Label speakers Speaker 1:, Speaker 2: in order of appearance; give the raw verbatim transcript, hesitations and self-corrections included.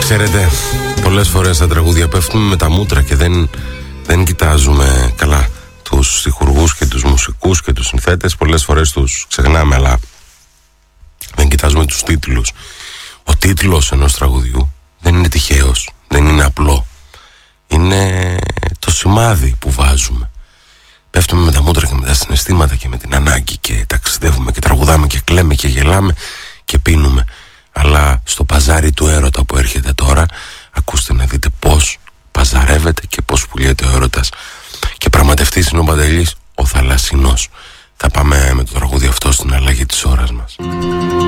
Speaker 1: Ξέρετε, πολλές φορές τα τραγούδια πέφτουμε με τα μούτρα και δεν, δεν κοιτάζουμε καλά τους στιχουργούς και τους μουσικούς και τους συνθέτες. Πολλές φορές τους ξεχνάμε, αλλά δεν κοιτάζουμε τους τίτλους. Ο τίτλος ενός τραγουδιού δεν είναι τυχαίος, δεν είναι απλό. Είναι το σημάδι που βάζουμε. Πέφτουμε με τα μούτρα και με τα συναισθήματα και με την ανάγκη και ταξιδεύουμε και τραγουδάμε και κλαίμε και γελάμε και πίνουμε. Αλλά στο παζάρι του έρωτα που έρχεται τώρα, ακούστε να δείτε πώς παζαρεύεται και πώς πουλιέται ο έρωτας. Και πραγματευτής είναι ο Παντελής, ο Θαλασσινός. Θα πάμε με το τραγούδι αυτό στην αλλαγή της ώρας μας.